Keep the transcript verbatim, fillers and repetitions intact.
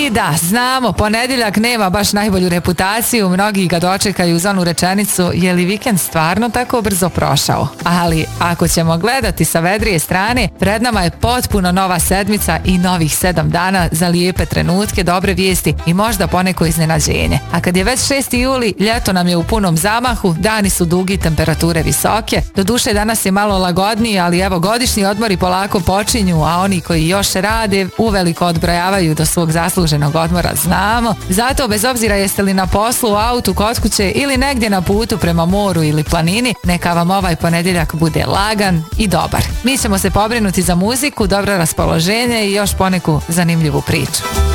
I da, znamo, ponedjeljak nema baš najbolju reputaciju, mnogi ga dočekaju uz onu rečenicu, je li vikend stvarno tako brzo prošao? Ali ako ćemo gledati sa vedrije strane, pred nama je potpuno nova sedmica i novih sedam dana za lijepe trenutke, dobre vijesti i možda poneko iznenađenje. A kad je već šesti juli, ljeto nam je u punom zamahu, dani su dugi, temperature visoke, doduše danas je malo lagodniji, ali evo godišnji odmori polako počinju, a oni koji još rade uveliko odbrojavaju do svog zasluženog odmora, znamo. Zato bez obzira jeste li na poslu, u autu, kod kuće ili negdje na putu prema moru ili planini, neka vam ovaj ponedjeljak bude lagan i dobar. Mi ćemo se pobrinuti za muziku, dobro raspoloženje i još poneku zanimljivu priču.